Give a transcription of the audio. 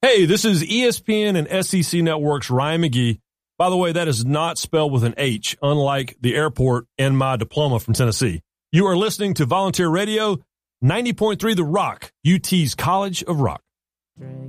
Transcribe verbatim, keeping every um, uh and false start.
Hey, this is E S P N and S E C Network's Ryan McGee. By the way, that is not spelled with an H, unlike the airport and my diploma from Tennessee. You are listening to Volunteer Radio, ninety point three The Rock, U T's College of Rock. Drink